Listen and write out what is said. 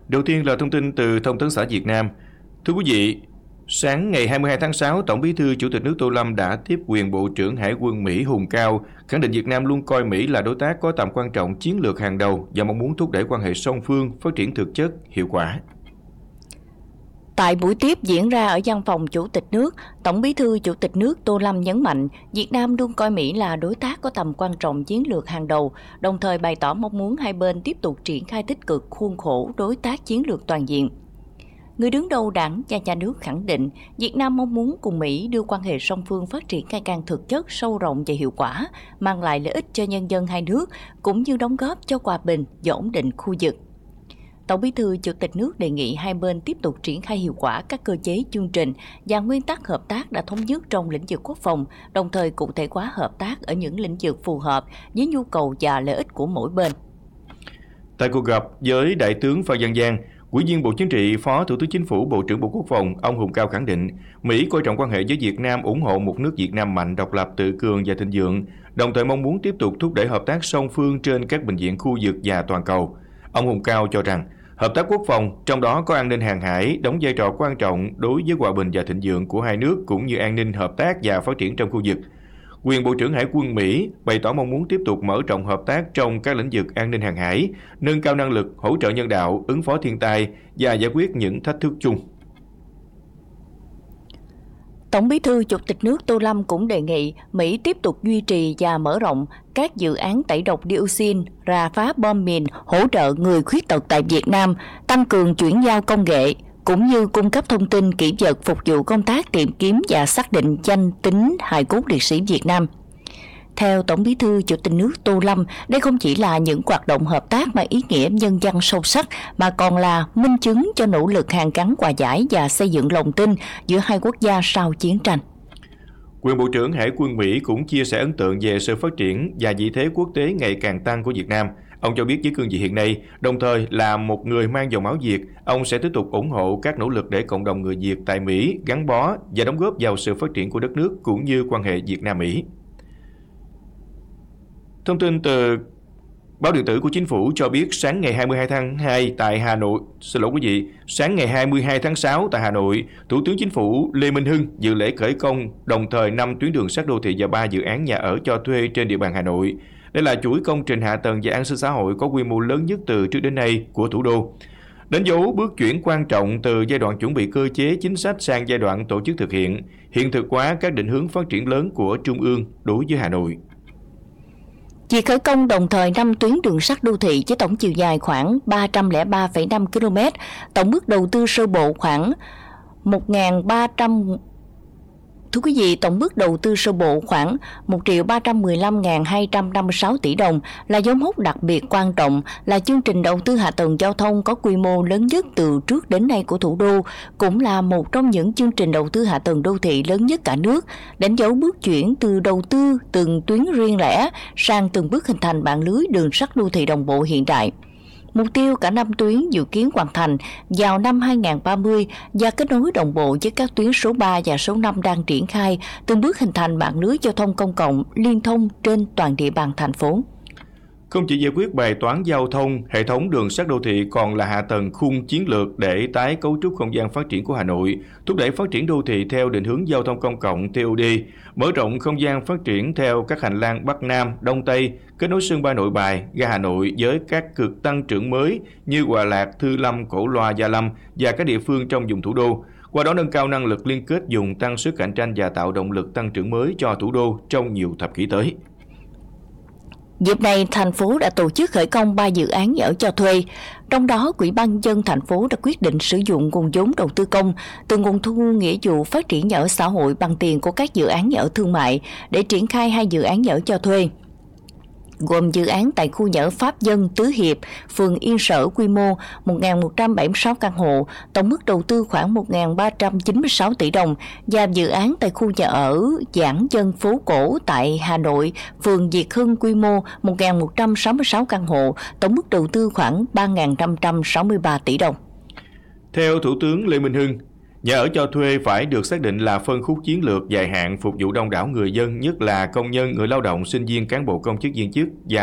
Đầu tiên là thông tin từ Thông tấn xã Việt Nam. Thưa quý vị, sáng ngày 22 tháng 6, Tổng Bí thư Chủ tịch nước Tô Lâm đã tiếp quyền Bộ trưởng Hải quân Mỹ Hùng Cao, khẳng định Việt Nam luôn coi Mỹ là đối tác có tầm quan trọng chiến lược hàng đầu và mong muốn thúc đẩy quan hệ song phương phát triển thực chất, hiệu quả. Tại buổi tiếp diễn ra ở văn phòng Chủ tịch nước, Tổng Bí thư Chủ tịch nước Tô Lâm nhấn mạnh Việt Nam luôn coi Mỹ là đối tác có tầm quan trọng chiến lược hàng đầu, đồng thời bày tỏ mong muốn hai bên tiếp tục triển khai tích cực khuôn khổ đối tác chiến lược toàn diện. Người đứng đầu Đảng và Nhà nước khẳng định Việt Nam mong muốn cùng Mỹ đưa quan hệ song phương phát triển ngày càng thực chất, sâu rộng và hiệu quả, mang lại lợi ích cho nhân dân hai nước, cũng như đóng góp cho hòa bình và ổn định khu vực. Tổng Bí thư Chủ tịch nước đề nghị hai bên tiếp tục triển khai hiệu quả các cơ chế, chương trình và nguyên tắc hợp tác đã thống nhất trong lĩnh vực quốc phòng, đồng thời cụ thể hóa hợp tác ở những lĩnh vực phù hợp với nhu cầu và lợi ích của mỗi bên. Tại cuộc gặp với Đại tướng Phan Văn Giang, Ủy viên Bộ Chính trị, Phó Thủ tướng Chính phủ, Bộ trưởng Bộ Quốc phòng, ông Hùng Cao khẳng định Mỹ coi trọng quan hệ với Việt Nam, ủng hộ một nước Việt Nam mạnh, độc lập, tự cường và thịnh vượng, đồng thời mong muốn tiếp tục thúc đẩy hợp tác song phương trên các bình diện khu vực và toàn cầu. Ông Hùng Cao cho rằng hợp tác quốc phòng, trong đó có an ninh hàng hải, đóng vai trò quan trọng đối với hòa bình và thịnh vượng của hai nước cũng như an ninh, hợp tác và phát triển trong khu vực. Quyền Bộ trưởng Hải quân Mỹ bày tỏ mong muốn tiếp tục mở rộng hợp tác trong các lĩnh vực an ninh hàng hải, nâng cao năng lực, hỗ trợ nhân đạo, ứng phó thiên tai và giải quyết những thách thức chung. Tổng Bí thư Chủ tịch nước Tô Lâm cũng đề nghị Mỹ tiếp tục duy trì và mở rộng các dự án tẩy độc dioxin, rà phá bom mìn, hỗ trợ người khuyết tật tại Việt Nam, tăng cường chuyển giao công nghệ, cũng như cung cấp thông tin kỹ vật phục vụ công tác tìm kiếm và xác định danh tính hài cốt liệt sĩ Việt Nam. Theo Tổng Bí thư Chủ tịch nước Tô Lâm, đây không chỉ là những hoạt động hợp tác mà ý nghĩa nhân văn sâu sắc, mà còn là minh chứng cho nỗ lực hàn gắn hòa giải và xây dựng lòng tin giữa hai quốc gia sau chiến tranh. Quyền Bộ trưởng Hải quân Mỹ cũng chia sẻ ấn tượng về sự phát triển và vị thế quốc tế ngày càng tăng của Việt Nam. Ông cho biết với cương vị hiện nay, đồng thời là một người mang dòng máu Việt, ông sẽ tiếp tục ủng hộ các nỗ lực để cộng đồng người Việt tại Mỹ gắn bó và đóng góp vào sự phát triển của đất nước cũng như quan hệ Việt Nam-Mỹ. Thông tin từ báo điện tử của Chính phủ cho biết sáng ngày 22 tháng 2 tại Hà Nội, sáng ngày 22 tháng 6 tại Hà Nội, Thủ tướng Chính phủ Lê Minh Hưng dự lễ khởi công đồng thời 5 tuyến đường sắt đô thị và 3 dự án nhà ở cho thuê trên địa bàn Hà Nội. Đây là chuỗi công trình hạ tầng và an sinh xã hội có quy mô lớn nhất từ trước đến nay của thủ đô. Đánh dấu bước chuyển quan trọng từ giai đoạn chuẩn bị cơ chế chính sách sang giai đoạn tổ chức thực hiện thực hóa các định hướng phát triển lớn của Trung ương đối với Hà Nội. Việc khởi công đồng thời 5 tuyến đường sắt đô thị với tổng chiều dài khoảng 303,5 km, tổng mức đầu tư sơ bộ khoảng 1.315.256 tỷ đồng, là dấu mốc đặc biệt quan trọng, là chương trình đầu tư hạ tầng giao thông có quy mô lớn nhất từ trước đến nay của thủ đô, cũng là một trong những chương trình đầu tư hạ tầng đô thị lớn nhất cả nước, đánh dấu bước chuyển từ đầu tư từng tuyến riêng lẻ sang từng bước hình thành mạng lưới đường sắt đô thị đồng bộ hiện đại. Mục tiêu cả 5 tuyến dự kiến hoàn thành vào năm 2030 và kết nối đồng bộ với các tuyến số 3 và số 5 đang triển khai, từng bước hình thành mạng lưới giao thông công cộng liên thông trên toàn địa bàn thành phố. Không chỉ giải quyết bài toán giao thông, hệ thống đường sắt đô thị còn là hạ tầng khung chiến lược để tái cấu trúc không gian phát triển của Hà Nội, thúc đẩy phát triển đô thị theo định hướng giao thông công cộng TOD, mở rộng không gian phát triển theo các hành lang Bắc Nam, Đông Tây, kết nối sân bay Nội Bài, ga Hà Nội với các cực tăng trưởng mới như Hòa Lạc, Thư Lâm, Cổ Loa, Gia Lâm và các địa phương trong vùng thủ đô. Qua đó nâng cao năng lực liên kết vùng, tăng sức cạnh tranh và tạo động lực tăng trưởng mới cho thủ đô trong nhiều thập kỷ tới. Dịp này, thành phố đã tổ chức khởi công 3 dự án nhà ở cho thuê. Trong đó, Ủy ban nhân dân thành phố đã quyết định sử dụng nguồn vốn đầu tư công từ nguồn thu nghĩa vụ phát triển nhà ở xã hội bằng tiền của các dự án nhà ở thương mại để triển khai 2 dự án nhà ở cho thuê, gồm dự án tại khu nhà ở Pháp Vân, Tứ Hiệp, phường Yên Sở, quy mô 1.176 căn hộ, tổng mức đầu tư khoảng 1.396 tỷ đồng, và dự án tại khu nhà ở Giảng Dân Phố Cổ tại Hà Nội, phường Việt Hưng, quy mô 1.166 căn hộ, tổng mức đầu tư khoảng 3.563 tỷ đồng. Theo Thủ tướng Lê Minh Hưng, nhà ở cho thuê phải được xác định là phân khúc chiến lược dài hạn phục vụ đông đảo người dân, nhất là công nhân, người lao động, sinh viên, cán bộ công chức viên chức và